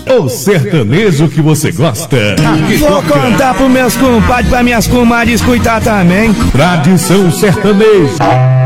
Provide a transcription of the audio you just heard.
O sertanejo que você gosta. Aqui Vou contar pros meus compadres, pra minhas comadres escutar também. Tradição sertaneja.